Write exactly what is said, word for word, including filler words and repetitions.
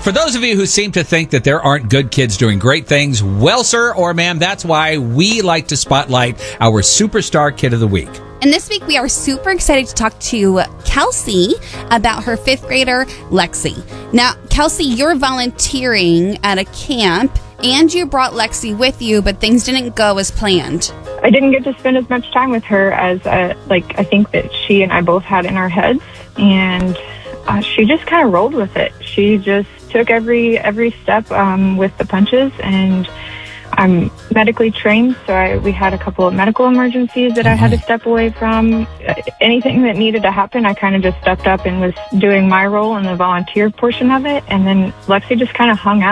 For those of you who seem to think that there aren't good kids doing great things, well, sir or ma'am, that's why we like to spotlight our Superstar Kid of the Week. And this week, we are super excited to talk to Kelsey about her fifth grader, Lexi. Now, Kelsey, you're volunteering at a camp, and you brought Lexi with you, but things didn't go as planned. I didn't get to spend as much time with her as, uh, like, I think that she and I both had in our heads, and uh, she just kind of rolled with it. She just took every every step um, with the punches, and I'm medically trained, so I, we had a couple of medical emergencies that I had to step away from. Anything that needed to happen, I kind of just stepped up and was doing my role in the volunteer portion of it, and then Lexi just kind of hung out.